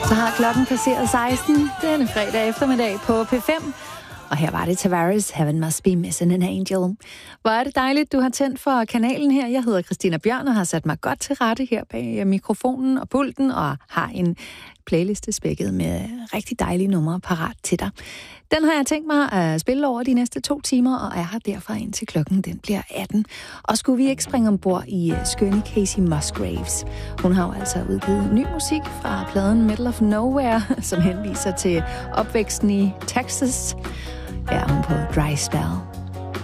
Så har klokken passeret 16 denne fredag eftermiddag på P5. Og her var det Tavares, Heaven Must Be Missing an Angel. Hvor er det dejligt, du har tændt for kanalen her. Jeg hedder Christina Bjørn og har sat mig godt til rette her bag mikrofonen og pulten, og har en playliste spækket med rigtig dejlige numre parat til dig. Den har jeg tænkt mig at spille over de næste 2 timer, og er her derfor indtil klokken den bliver 18. Og skulle vi ikke springe ombord i skønne Casey Musgraves? Hun har jo altså udgivet ny musik fra pladen Middle of Nowhere, som henviser til opvæksten i Texas. Her er hun på Dry Spell.